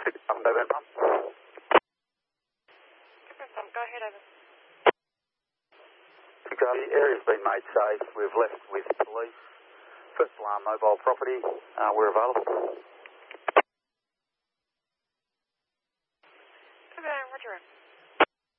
November Pump. Go ahead, over. The area's been made safe. We've left with police. First alarm mobile property. We're available. Okay, Roger.